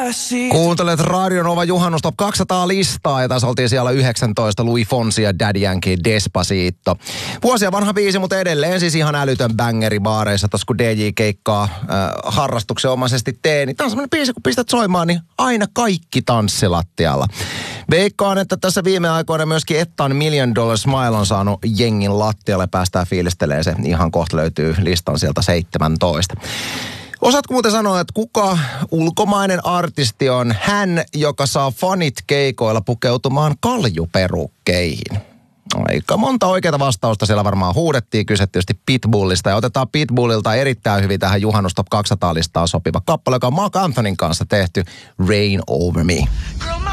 Kuuntelet Radio Nova Juhannus Top 200 listaa ja tässä oltiin siellä 19 Louis Fonsi ja Daddy Yankee Despacito. Vuosia vanha biisi, mutta edelleen siis ihan älytön bängeri baareissa, tossa kun DJ-keikkaa harrastuksenomaisesti tee, niin tää on semmonen biisi, kun pistät soimaan, niin aina kaikki tanssilattialla. Veikkaan, että tässä viime aikoina myöskin Ettan $1 Million Smile on saanut jengin lattialle. Päästään fiilistelemään se. Ihan kohta löytyy listan sieltä 17. Osaatko muuten sanoa, että kuka ulkomainen artisti on hän, joka saa fanit keikoilla pukeutumaan kaljuperukkeihin? Aika monta oikeaa vastausta siellä varmaan huudettiin. Kyse tietysti Pitbullista ja otetaan Pitbullilta erittäin hyvin tähän Juhannus Top 200 listaan sopiva kappale, joka on Mark Anthonyn kanssa tehty Rain Over Me.